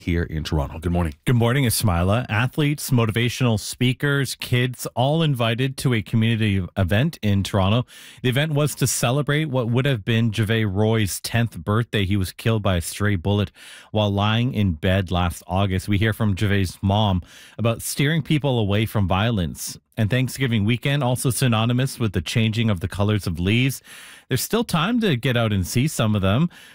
here in Toronto. Good morning. Good morning, Ismaila. Athletes, motivational speakers, kids, all invited to a community event in Toronto. The event was to celebrate what would have been Javay Roy's 10th birthday. He was killed by a stray bullet while lying in bed last August. We hear from Javay's mom about steering people away from violence. And Thanksgiving weekend, also synonymous with the changing of the colors of leaves. There's still time to get out and see some of them.